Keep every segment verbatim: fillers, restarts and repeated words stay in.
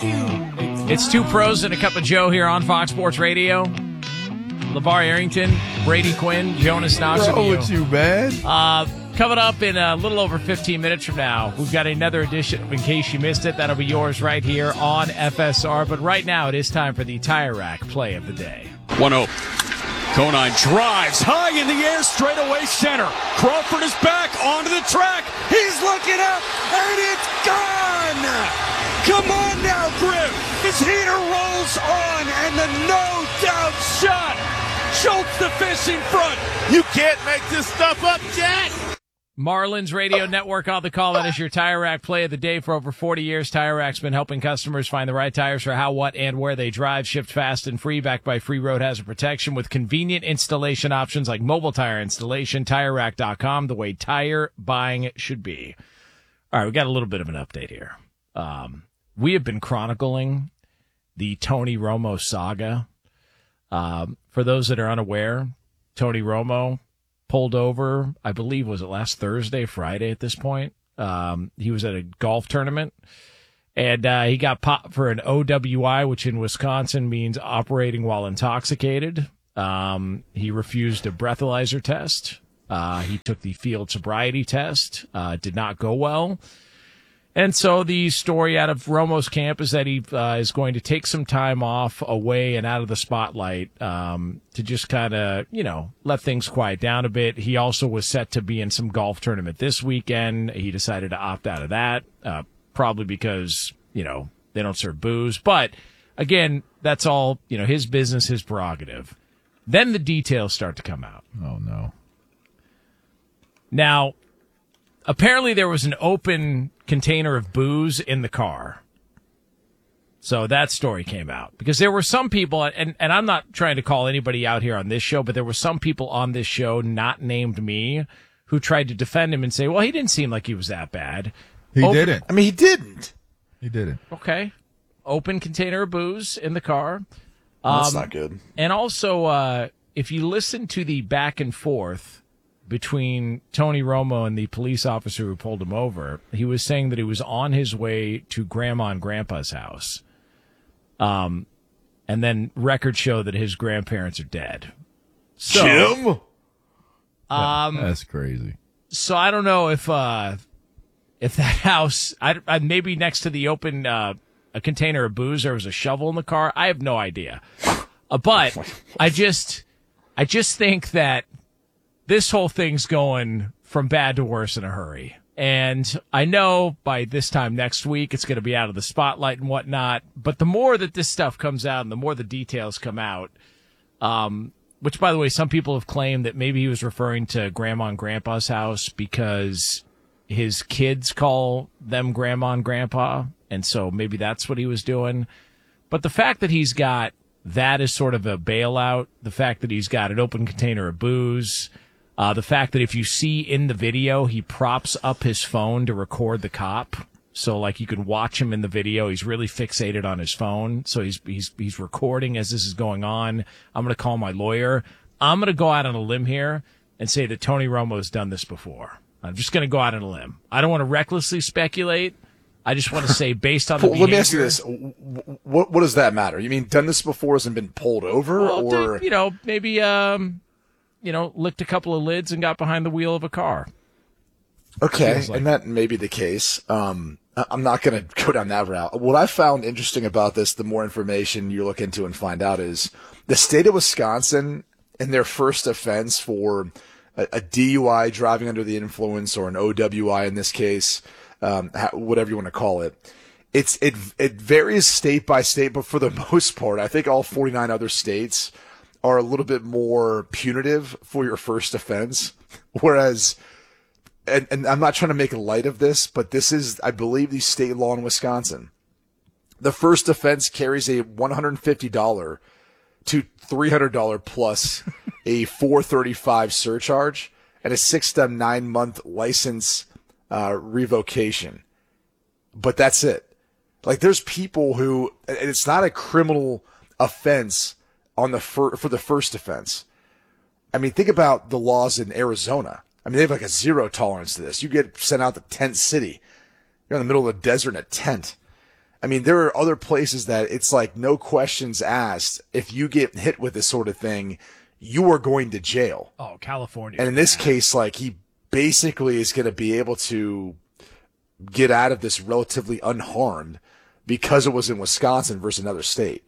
It's Two Pros and a Cup of Joe here on Fox Sports Radio. LeVar Arrington, Brady Quinn, Jonas Knox What's wrong with you, man? Uh, coming up in a little over fifteen minutes from now, we've got another edition. In case you missed it, that'll be yours right here on F S R. But right now, it is time for the Tire Rack play of the day. one oh. Conine drives high in the air, straight away center. Crawford is back onto the track. He's looking up, and it's gone! Come on now, Griff. His heater rolls on, and the no-doubt shot. Schultz the fish in front. You can't make this stuff up, Jack. Marlins Radio Network on the call. That is your Tire Rack play of the day. For over forty years, Tire Rack's been helping customers find the right tires for how, what, and where they drive. Shipped fast and free, backed by free road hazard protection with convenient installation options like mobile tire installation. Tire Rack dot com, the way tire buying should be. All right, we got a little bit of an update here. Um, we have been chronicling the Tony Romo saga. Um, for those that are unaware, Tony Romo pulled over, I believe, was it last Thursday, Friday at this point? Um, he was at a golf tournament, and uh, he got popped for an O W I, which in Wisconsin means operating while intoxicated. Um, he refused a breathalyzer test. Uh, he took the field sobriety test. Uh, did not go well. And so the story out of Romo's camp is that he uh, is going to take some time off away and out of the spotlight um, to just kind of, you know, let things quiet down a bit. He also was set to be in some golf tournament this weekend. He decided to opt out of that, uh, probably because, you know, they don't serve booze. But, again, that's all, you know, his business, his prerogative. Then the details start to come out. Oh, no. Now, apparently there was an open container of booze in the car. So that story came out. Because there were some people, and, and I'm not trying to call anybody out here on this show, but there were some people on this show, not named me, who tried to defend him and say, well, he didn't seem like he was that bad. He open, didn't. I mean, he didn't. He didn't. Okay. Open container of booze in the car. Well, that's um, not good. And also, uh, if you listen to the back and forth between Tony Romo and the police officer who pulled him over, he was saying that he was on his way to Grandma and Grandpa's house. Um, and then records show that his grandparents are dead. So, Jim? Um, That's crazy. So I don't know if, uh, if that house, I, I, maybe next to the open, uh, a container of booze, there was a shovel in the car. I have no idea. Uh, but I just, I just think that this whole thing's going from bad to worse in a hurry. And I know by this time next week it's going to be out of the spotlight and whatnot. But the more that this stuff comes out and the more the details come out, um, which, by the way, some people have claimed that maybe he was referring to Grandma and Grandpa's house because his kids call them Grandma and Grandpa. And so maybe that's what he was doing. But the fact that he's got that as sort of a bailout, the fact that he's got an open container of booze, Uh, the fact that if you see in the video, he props up his phone to record the cop. So, like, you can watch him in the video. He's really fixated on his phone. So he's he's he's recording as this is going on. I'm going to call my lawyer. I'm going to go out on a limb here and say that Tony Romo's done this before. I'm just going to go out on a limb. I don't want to recklessly speculate. I just want to say, based on the well, behavior. let me ask you this. What, what does that matter? You mean done this before hasn't been pulled over? Well, or you know, maybe... um. you know, licked a couple of lids and got behind the wheel of a car. Okay, like. and that may be the case. Um, I- I'm not going to go down that route. What I found interesting about this, the more information you look into and find out, is the state of Wisconsin, in their first offense for a, a D U I, driving under the influence, or an O W I in this case, um, whatever you want to call it, it's it it varies state by state, but for the most part, I think all forty-nine other states are a little bit more punitive for your first offense. Whereas, and, and I'm not trying to make light of this, but this is, I believe, the state law in Wisconsin. The first offense carries a one hundred fifty dollars to three hundred dollars plus a four thirty-five surcharge and a six to nine month license uh, revocation. But that's it. Like, there's people who, and it's not a criminal offense on the fir- for the first offense. I mean, think about the laws in Arizona. I mean, they have like a zero tolerance to this. You get sent out to tent city. You're in the middle of the desert in a tent. I mean, there are other places that it's like no questions asked. If you get hit with this sort of thing, you are going to jail. Oh, California. And in this case, like he basically is going to be able to get out of this relatively unharmed because it was in Wisconsin versus another state.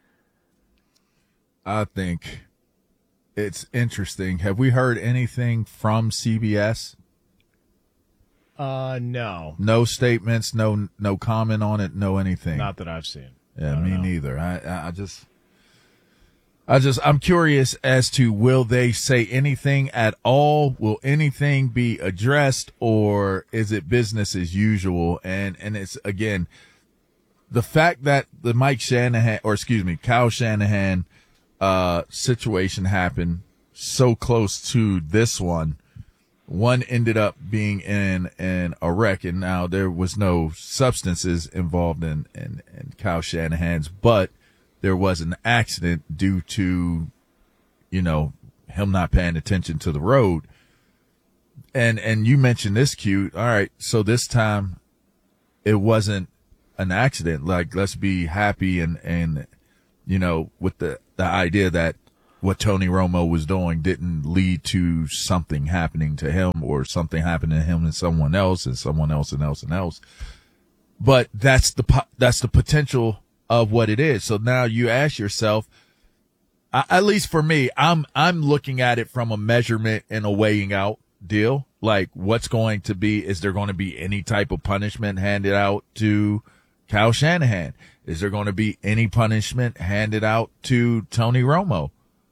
I think it's interesting. Have we heard anything from C B S? Uh, no. No statements, no no comment on it, no anything. Not that I've seen. Yeah, I me know. neither. I I just I just I'm curious as to will they say anything at all? Will anything be addressed, or is it business as usual? And and it's again the fact that the Mike Shanahan or excuse me, Kyle Shanahan uh situation happened so close to this one. One ended up being in, in a wreck, and now there was no substances involved in, in, in Kyle Shanahan's, but there was an accident due to, you know, him not paying attention to the road. And, and you mentioned this, Q. All right. So this time it wasn't an accident. Like, let's be happy and, and, you know, with the, the idea that what Tony Romo was doing didn't lead to something happening to him or something happening to him and someone else and someone else and else and else. But that's the, po- that's the potential of what it is. So now you ask yourself, I, at least for me, I'm, I'm looking at it from a measurement and a weighing out deal. Like what's going to be, is there going to be any type of punishment handed out to Kyle Shanahan? Is there going to be any punishment handed out to Tony Romo?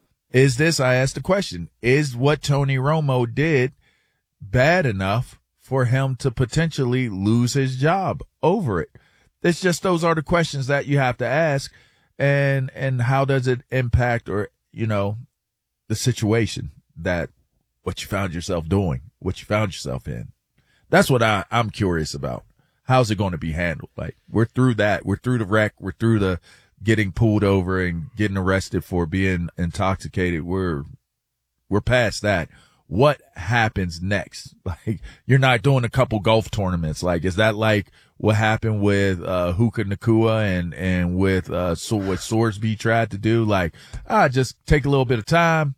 Is this, I asked the question, is what Tony Romo did bad enough for him to potentially lose his job over it? It's just, those are the questions that you have to ask. And, and how does it impact or, you know, the situation that what you found yourself doing, what you found yourself in? That's what I, I'm curious about. How's it going to be handled? Like we're through that. We're through the wreck. We're through the getting pulled over and getting arrested for being intoxicated. We're, we're past that. What happens next? Like you're not doing a couple golf tournaments. Like, is that like what happened with, uh, Hookah Nakua and, and with, uh, so what Sorsby tried to do? Like, ah, just take a little bit of time.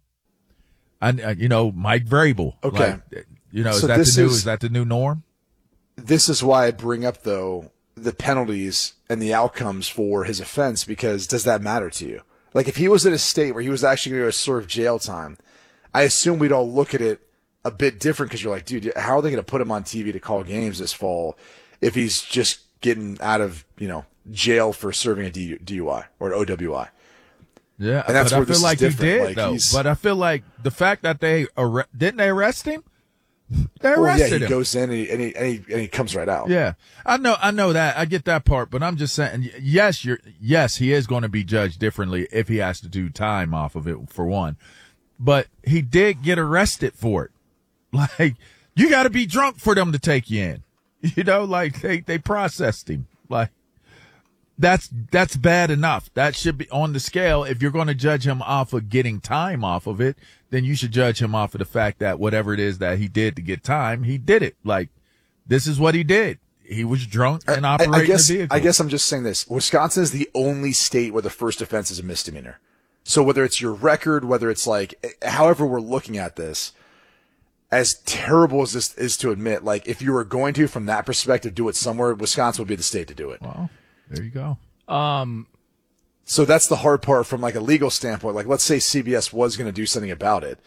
I, you know, Mike Vrabel. Okay. Like, you know, is So that the this new, is- is that the new norm? This is why I bring up, though, the penalties and the outcomes for his offense, because does that matter to you? Like, if he was in a state where he was actually going to serve jail time, I assume we'd all look at it a bit different because you're like, dude, how are they going to put him on T V to call games this fall if he's just getting out of, you know, jail for serving a D U I or an O W I? Yeah, And that's but where I this feel is like he different. did Like, though. he's- But I feel like the fact that they arre- didn't they arrest him? They Well, yeah, arrested he him. goes in and he, and, he, and, he, and he comes right out. Yeah, I know, I know that. I get that part, but I'm just saying, yes, you're, yes, he is going to be judged differently if he has to do time off of it for one. But he did get arrested for it. Like, you got to be drunk for them to take you in. You know, like they, they processed him. Like, that's, that's bad enough. That should be on the scale. If you're going to judge him off of getting time off of it, then you should judge him off of the fact that whatever it is that he did to get time, he did it. Like, this is what he did. He was drunk and I- operating I, guess, the vehicle. I guess I'm just saying this. Wisconsin is the only state where the first offense is a misdemeanor. So whether it's your record, whether it's like, however we're looking at this, as terrible as this is to admit, like if you were going to, from that perspective, do it somewhere, Wisconsin would be the state to do it. Well, there you go. Um, So that's the hard part from like a legal standpoint. Like, let's say C B S was going to do something about it.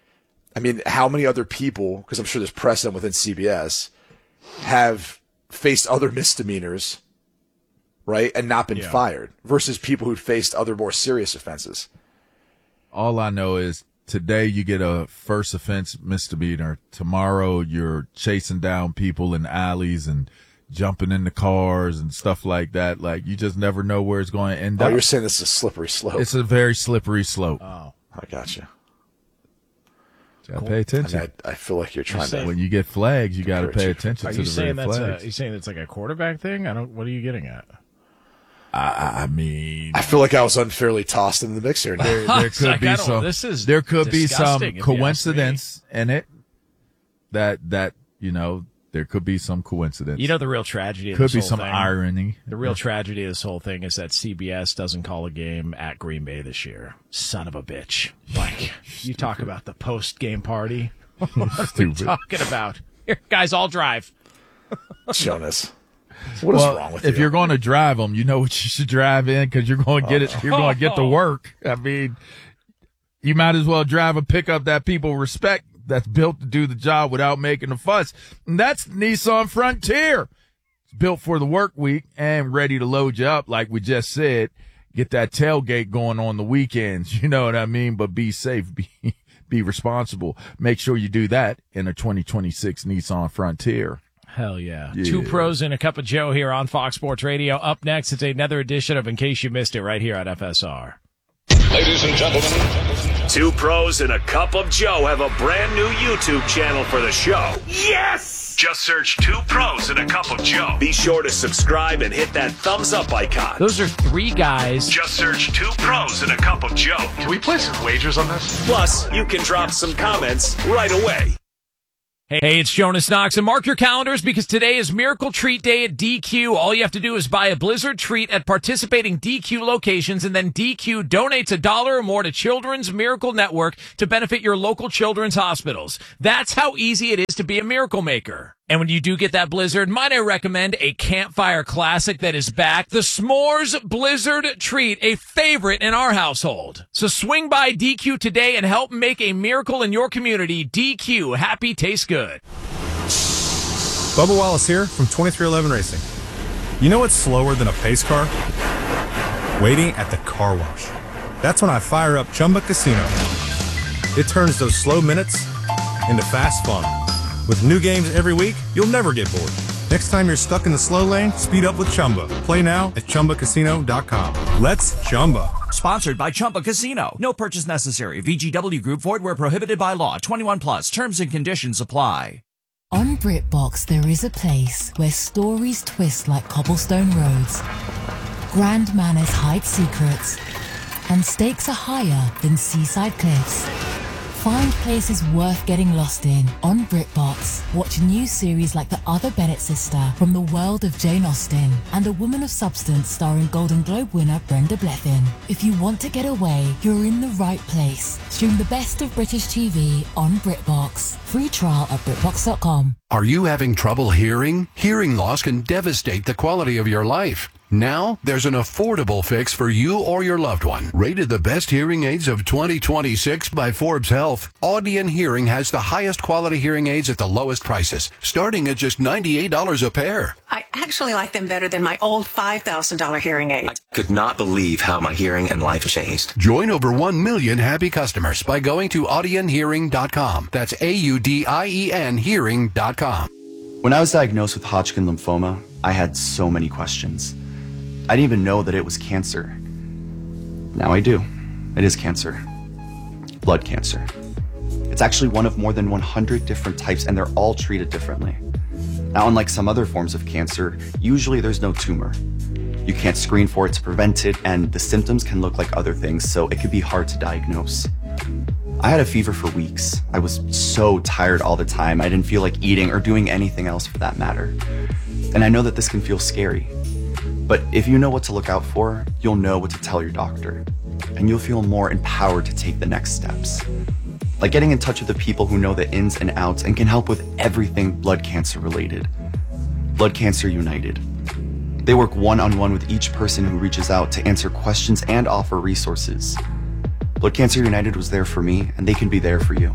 I mean, how many other people, because I'm sure there's precedent within C B S, have faced other misdemeanors, right, and not been Yeah. fired, versus people who faced other more serious offenses. All I know is today you get a first offense misdemeanor. Tomorrow you're chasing down people in alleys and jumping into cars and stuff like that. Like, you just never know where it's going to end Oh, up. you're saying this is a slippery slope. It's a very slippery slope. oh, I gotcha. Gotta pay I, attention. mean, I, I feel like you're trying saying- to. when you get flags, you got to Encourage pay you. attention are to you the saying red that's a, flags. you saying it's like a quarterback thing? I don't. What are you getting at? I, I mean, I feel like I was unfairly tossed in the mix here. there, there It's could like, I be don't- some. this is there could be some disgusting, if you ask coincidence in it that that you know There could be some coincidence. You know, the real tragedy of could this be whole some thing? irony. The real tragedy of this whole thing is that C B S doesn't call a game at Green Bay this year. Son of a bitch. Like, you talk about the post-game party. What are we talking about? Here, guys, I'll drive. Jonas, what is well, wrong with if you? you're going to drive them, you know what you should drive in because you're going to get it. You're going to get to work. I mean, you might as well drive a pickup that people respect, that's built to do the job without making a fuss. And that's the Nissan Frontier. It's built for the work week and ready to load you up, like we just said. Get that tailgate going on the weekends. You know what I mean? But be safe. Be be responsible. Make sure you do that in a twenty twenty-six Nissan Frontier. Hell yeah. yeah. Two pros and a cup of Joe here on Fox Sports Radio. Up next, it's another edition of In Case You Missed It right here on F S R. Ladies and gentlemen, Two Pros and a Cup of Joe have a brand new YouTube channel for the show. Yes! Just search Two Pros and a Cup of Joe. Be sure to subscribe and hit that thumbs up icon. Those are three guys. Just search Two Pros and a Cup of Joe. Can we place some wagers on this? Plus, you can drop some comments right away. Hey, it's Jonas Knox, and mark your calendars because today is Miracle Treat Day at D Q. All you have to do is buy a Blizzard treat at participating D Q locations, and then D Q donates a dollar or more to Children's Miracle Network to benefit your local children's hospitals. That's how easy it is to be a miracle maker. And when you do get that Blizzard, might I recommend a campfire classic that is back, the S'mores Blizzard Treat, a favorite in our household. So swing by D Q today and help make a miracle in your community. D Q, happy tastes good. Bubba Wallace here from twenty-three eleven Racing. You know what's slower than a pace car? Waiting at the car wash. That's when I fire up Chumba Casino. It turns those slow minutes into fast fun. With new games every week, you'll never get bored. Next time you're stuck in the slow lane, speed up with Chumba. Play now at Chumba Casino dot com. Let's Chumba. Sponsored by Chumba Casino. No purchase necessary. V G W Group. Void where prohibited by law. twenty-one plus. Terms and conditions apply. On BritBox, there is a place where stories twist like cobblestone roads, grand manners hide secrets, and stakes are higher than seaside cliffs. Find places worth getting lost in on BritBox. Watch new series like The Other Bennett Sister from the world of Jane Austen and A Woman of Substance starring Golden Globe winner Brenda Blethyn. If you want to get away, you're in the right place. Stream the best of British T V on BritBox. Free trial at BritBox dot com. Are you having trouble hearing? Hearing loss can devastate the quality of your life. Now, there's an affordable fix for you or your loved one. Rated the best hearing aids of twenty twenty-six by Forbes Health, Audion Hearing has the highest quality hearing aids at the lowest prices, starting at just ninety-eight dollars a pair. I actually like them better than my old five thousand dollars hearing aid. I could not believe how my hearing and life changed. Join over one million happy customers by going to audion hearing dot com. That's A U D I E N hearing dot com. When I was diagnosed with Hodgkin lymphoma, I had so many questions. I didn't even know that it was cancer. Now I do. It is cancer. Blood cancer. It's actually one of more than one hundred different types, and they're all treated differently. Now, unlike some other forms of cancer, usually there's no tumor. You can't screen for it to prevent it, and the symptoms can look like other things, so it could be hard to diagnose. I had a fever for weeks. I was so tired all the time. I didn't feel like eating or doing anything else for that matter. And I know that this can feel scary. But if you know what to look out for, you'll know what to tell your doctor. And you'll feel more empowered to take the next steps. Like getting in touch with the people who know the ins and outs and can help with everything blood cancer related. Blood Cancer United. They work one-on-one with each person who reaches out to answer questions and offer resources. Blood Cancer United was there for me, and they can be there for you.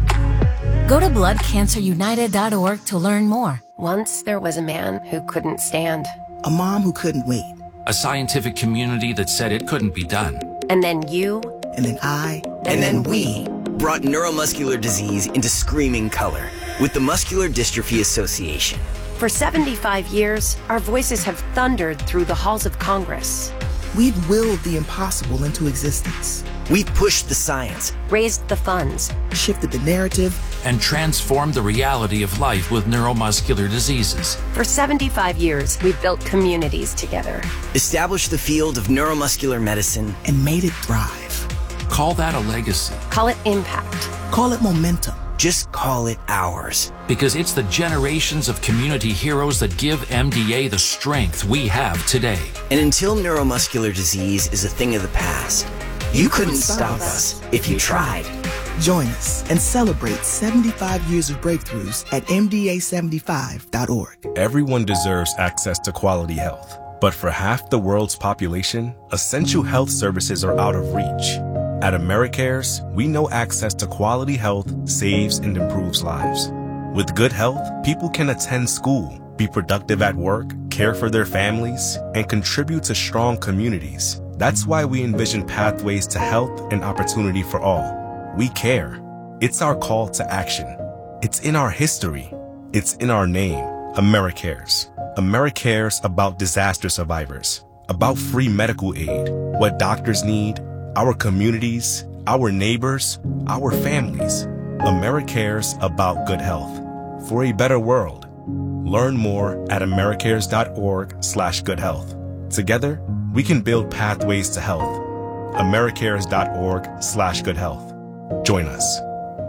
Go to blood cancer united dot org to learn more. Once there was a man who couldn't stand. A mom who couldn't wait. A scientific community that said it couldn't be done. And then you. And then I. And, and then, then we. Brought neuromuscular disease into screaming color with the Muscular Dystrophy Association. For seventy-five years, our voices have thundered through the halls of Congress. We've willed the impossible into existence. We've pushed the science, raised the funds, shifted the narrative, and transformed the reality of life with neuromuscular diseases. For seventy-five years, we've built communities together, established the field of neuromuscular medicine, and made it thrive. Call that a legacy. Call it impact. Call it momentum. Just call it ours. Because it's the generations of community heroes that give M D A the strength we have today. And until neuromuscular disease is a thing of the past, you, you couldn't stop us if you tried. Join us and celebrate seventy-five years of breakthroughs at M D A seventy-five dot org. Everyone deserves access to quality health. But for half the world's population, essential health services are out of reach. At AmeriCares, we know access to quality health saves and improves lives. With good health, people can attend school, be productive at work, care for their families, and contribute to strong communities. That's why we envision pathways to health and opportunity for all. We care. It's our call to action. It's in our history. It's in our name, AmeriCares. AmeriCares about disaster survivors, about free medical aid, what doctors need, our communities, our neighbors, our families. AmeriCares about good health. For a better world. Learn more at americares.org slash good health. Together, we can build pathways to health. americares.org slash good health. Join us.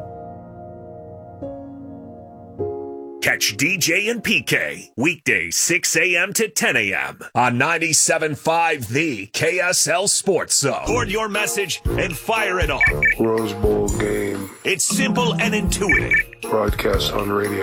Catch D J and P K weekdays six a.m. to ten a.m. on ninety-seven point five The K S L Sports Zone. Record your message and fire it off. Rose Bowl game. It's simple and intuitive. Broadcast on radio.